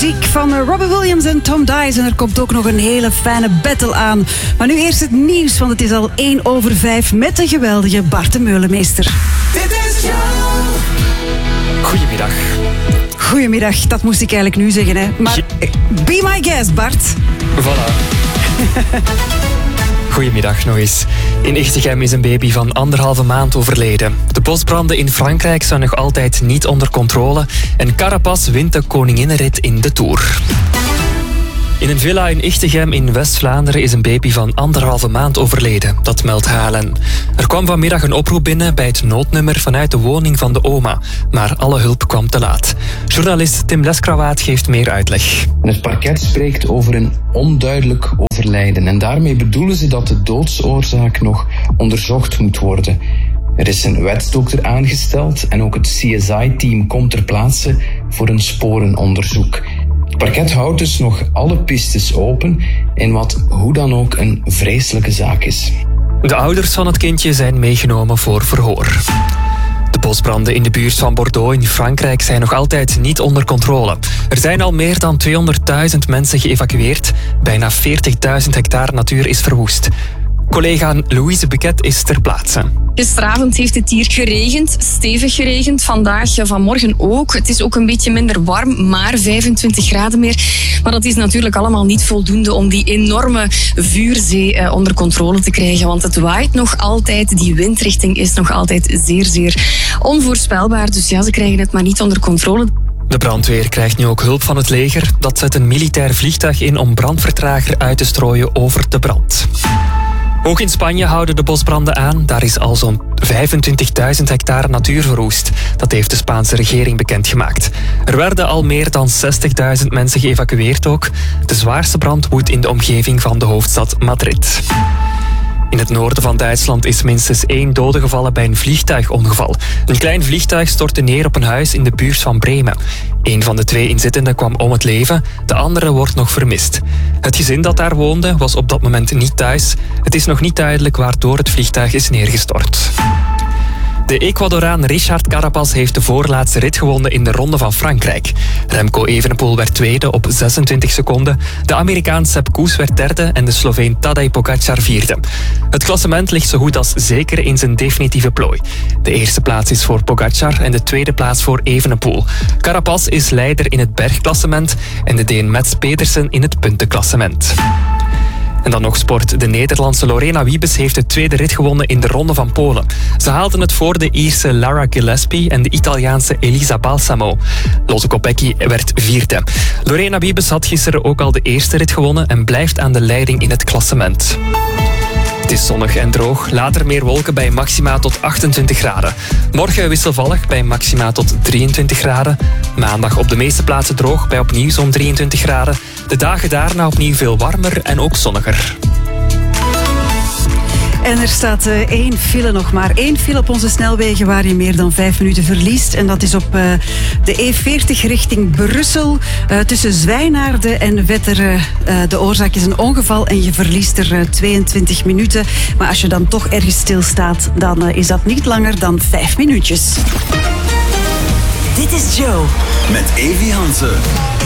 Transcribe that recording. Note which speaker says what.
Speaker 1: muziek van Robbie Williams en Tom Dice. En er komt ook nog een hele fijne battle aan. Maar nu eerst het nieuws, want het is al 1:05 met de geweldige Bart de Meulemeester.
Speaker 2: Dit is Joe.
Speaker 3: Goedemiddag.
Speaker 1: Goedemiddag, dat moest ik eigenlijk nu zeggen, hè. Maar be my guest, Bart.
Speaker 3: Voilà. Goedemiddag nog eens. In Echtegem is een baby van 1,5 maand overleden. De bosbranden in Frankrijk zijn nog altijd niet onder controle en Carapaz wint de koninginnenrit in de Tour. In een villa in Echtegem in West-Vlaanderen is een baby van 1,5 maand overleden. Dat meldt HLN. Er kwam vanmiddag een oproep binnen bij het noodnummer vanuit de woning van de oma. Maar alle hulp kwam te laat. Journalist Tim Leskrawaat geeft meer uitleg.
Speaker 4: Het parket spreekt over een onduidelijk overlijden. En daarmee bedoelen ze dat de doodsoorzaak nog onderzocht moet worden. Er is een wetsdokter aangesteld en ook het CSI-team komt ter plaatse voor een sporenonderzoek. Het parket houdt dus nog alle pistes open in wat hoe dan ook een vreselijke zaak is.
Speaker 3: De ouders van het kindje zijn meegenomen voor verhoor. De bosbranden in de buurt van Bordeaux in Frankrijk zijn nog altijd niet onder controle. Er zijn al meer dan 200.000 mensen geëvacueerd. Bijna 40.000 hectare natuur is verwoest. Collega Louise Buquet is ter plaatse.
Speaker 5: Gisteravond heeft het hier geregend, stevig geregend. Vanmorgen ook. Het is ook een beetje minder warm, maar 25 graden meer. Maar dat is natuurlijk allemaal niet voldoende om die enorme vuurzee onder controle te krijgen. Want het waait nog altijd, die windrichting is nog altijd zeer, zeer onvoorspelbaar. Dus ja, ze krijgen het maar niet onder controle.
Speaker 3: De brandweer krijgt nu ook hulp van het leger. Dat zet een militair vliegtuig in om brandvertrager uit te strooien over de brand. Ook in Spanje houden de bosbranden aan. Daar is al zo'n 25.000 hectare natuur verwoest. Dat heeft de Spaanse regering bekendgemaakt. Er werden al meer dan 60.000 mensen geëvacueerd ook. De zwaarste brand woedt in de omgeving van de hoofdstad Madrid. In het noorden van Duitsland is minstens 1 dode gevallen bij een vliegtuigongeval. Een klein vliegtuig stortte neer op een huis in de buurt van Bremen. Een van de 2 inzittenden kwam om het leven, de andere wordt nog vermist. Het gezin dat daar woonde was op dat moment niet thuis. Het is nog niet duidelijk waardoor het vliegtuig is neergestort. De Ecuadoraan Richard Carapaz heeft de voorlaatste rit gewonnen in de Ronde van Frankrijk. Remco Evenepoel werd tweede op 26 seconden. De Amerikaan Sepp Kuss werd derde en de Sloveen Tadej Pogačar vierde. Het klassement ligt zo goed als zeker in zijn definitieve plooi. De eerste plaats is voor Pogačar en de tweede plaats voor Evenepoel. Carapaz is leider in het bergklassement en de Deen Mats Pedersen in het puntenklassement. En dan nog sport. De Nederlandse Lorena Wiebes heeft de tweede rit gewonnen in de Ronde van Polen. Ze haalden het voor de Ierse Lara Gillespie en de Italiaanse Elisa Balsamo. Lotte Kopecky werd vierde. Lorena Wiebes had gisteren ook al de eerste rit gewonnen en blijft aan de leiding in het klassement. Het is zonnig en droog. Later meer wolken bij maxima tot 28 graden. Morgen wisselvallig bij maxima tot 23 graden. Maandag op de meeste plaatsen droog bij opnieuw zo'n 23 graden. De dagen daarna opnieuw veel warmer en ook zonniger.
Speaker 1: En er staat 1 file nog maar. 1 file op onze snelwegen waar je meer dan 5 minuten verliest. En dat is op de E40 richting Brussel. Tussen Zwijnaarden en Wetteren. De oorzaak is een ongeval en je verliest er 22 minuten. Maar als je dan toch ergens stilstaat, dan is dat niet langer dan 5 minuutjes.
Speaker 2: Dit is Joe. Met Evi Hansen.